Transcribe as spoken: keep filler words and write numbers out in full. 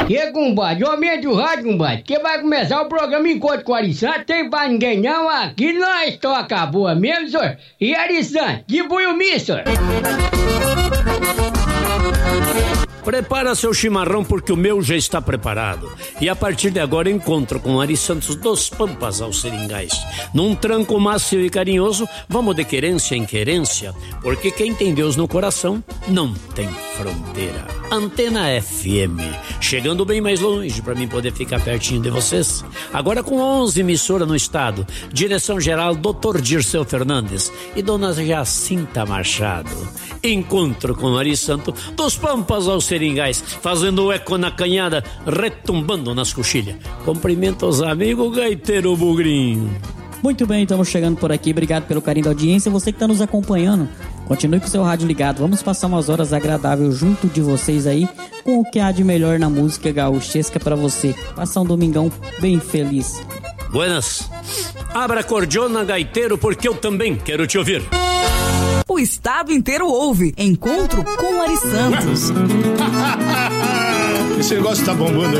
E, compadre, aumente o rádio, compadre, que vai começar o programa Encontro com o Ari Santos. Tem pra ninguém não, aqui nós toca boa mesmo, senhor. E Ari Santos, de Buiumi, senhor. Prepara seu chimarrão porque o meu já está preparado. E a partir de agora encontro com Ari Santos dos Pampas aos Seringais. Num tranco macio e carinhoso, vamos de querência em querência, porque quem tem Deus no coração não tem fronteira. Antena F M, chegando bem mais longe para mim poder ficar pertinho de vocês. Agora com onze emissoras no estado. Direção-geral doutor Dirceu Fernandes e dona Jacinta Machado. Encontro com Ari Santos dos Pampas aos Seringais, fazendo eco na canhada, retumbando nas coxilhas. Cumprimento os amigos, gaiteiro Bugrinho. Muito bem, estamos chegando por aqui. Obrigado pelo carinho da audiência. Você que está nos acompanhando, continue com o seu rádio ligado. Vamos passar umas horas agradáveis junto de vocês aí, com o que há de melhor na música gaúchesca para você. Passar um domingão bem feliz. Buenas. Abra a cordiona, gaiteiro, porque eu também quero te ouvir. O estado inteiro ouve. Encontro com Ari Santos. Esse negócio tá bombando